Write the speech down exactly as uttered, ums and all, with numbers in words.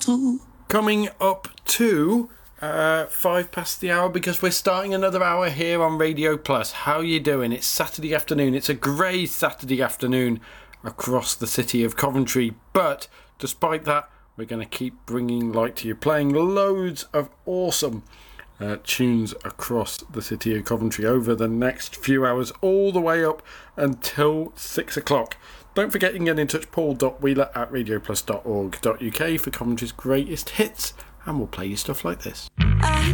Coming up to uh, five past the hour, because we're starting another hour here on Radio Plus. How you doing? It's Saturday afternoon. It's a grey Saturday afternoon across the city of Coventry, but despite that, we're going to keep bringing light to you, playing loads of awesome uh, tunes across the city of Coventry over the next few hours, all the way up until six o'clock. Don't forget you can get in touch, paul dot wheeler at radioplus dot org dot uk for Coventry's greatest hits, and we'll play you stuff like this. I